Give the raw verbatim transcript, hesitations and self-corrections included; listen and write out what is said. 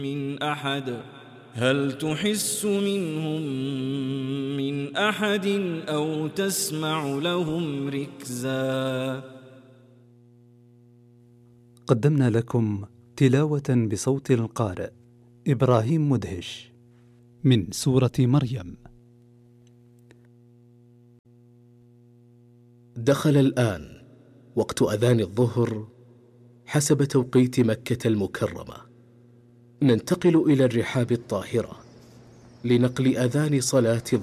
من أحد هل تحس منهم من أحد أو تسمع لهم ركزا. قدمنا لكم تلاوة بصوت القارئ إبراهيم مدهش من سورة مريم. دخل الآن وقت أذان الظهر حسب توقيت مكة المكرمة. ننتقل إلى الرحاب الطاهرة لنقل أذان صلاة الظهر.